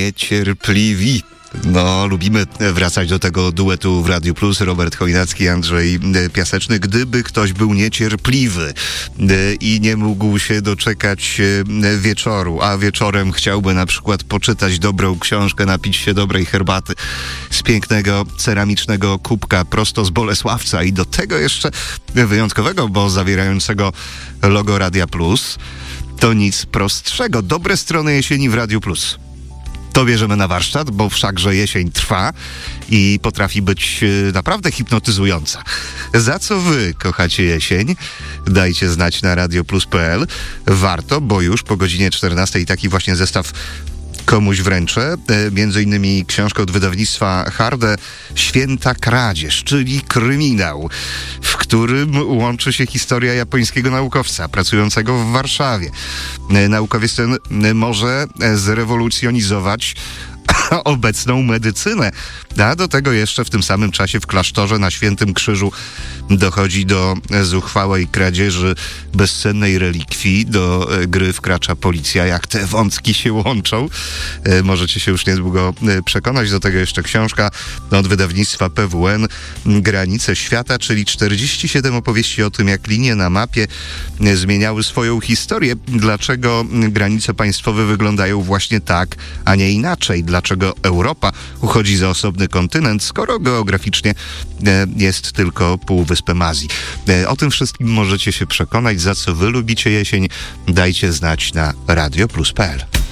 niecierpliwi. No, lubimy wracać do tego duetu w Radiu Plus, Robert Chojnacki, Andrzej Piaseczny. Gdyby ktoś był niecierpliwy i nie mógł się doczekać wieczoru, a wieczorem chciałby na przykład poczytać dobrą książkę, napić się dobrej herbaty z pięknego ceramicznego kubka prosto z Bolesławca i do tego jeszcze wyjątkowego, bo zawierającego logo Radia Plus, to nic prostszego. Dobre strony jesieni w Radiu Plus. To bierzemy na warsztat, bo wszakże jesień trwa i potrafi być naprawdę hipnotyzująca. Za co wy kochacie jesień? Dajcie znać na radioplus.pl. Warto, bo już po godzinie 14 taki właśnie zestaw komuś wręczę. Między innymi książkę od wydawnictwa Harde Święta Kradzież, czyli kryminał, w którym łączy się historia japońskiego naukowca pracującego w Warszawie. Naukowiec ten może zrewolucjonizować obecną medycynę. A do tego jeszcze w tym samym czasie w klasztorze na Świętym Krzyżu dochodzi do zuchwałej kradzieży bezcennej relikwii. Do gry wkracza policja. Jak te wątki się łączą? Możecie się już niedługo przekonać. Do tego jeszcze książka od wydawnictwa PWN Granice Świata, czyli 47 opowieści o tym, jak linie na mapie zmieniały swoją historię. Dlaczego granice państwowe wyglądają właśnie tak, a nie inaczej? Dlaczego Europa uchodzi za osobny kontynent, skoro geograficznie jest tylko półwyspem Azji. O tym wszystkim możecie się przekonać, za co wy lubicie jesień. Dajcie znać na radioplus.pl.